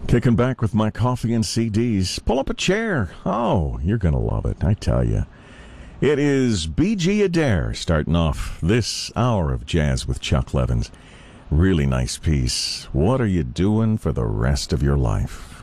Kicking back with my coffee and CDs. Pull up a chair. Oh, you're going to love it, I tell you. It is B.G. Adair starting off this hour of Jazz with Chuck Levins. Really nice piece. What are you doing for the rest of your life?